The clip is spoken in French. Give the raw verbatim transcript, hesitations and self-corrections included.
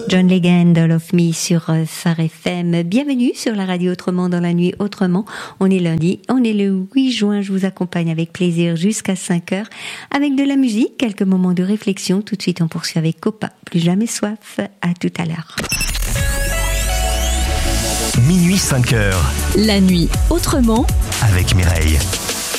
John Legend, All of Me sur Phare F M. Bienvenue sur la radio Autrement dans la nuit autrement. On est lundi, on est le huit juin. Je vous accompagne avec plaisir jusqu'à cinq heures avec de la musique, quelques moments de réflexion. Tout de suite, on poursuit avec Copa. Plus jamais soif. À tout à l'heure. Minuit cinq heures. La nuit autrement avec Mireille.